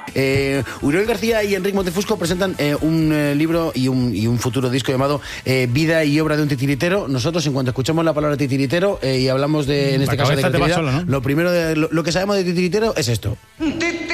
Uriol García y Enric Montefusco presentan un libro y un futuro disco llamado Vida y obra de un titiritero. Nosotros, en cuanto escuchamos la palabra titiritero y hablamos de, en este caso, de creatividad, lo primero lo que sabemos de titiritero es esto.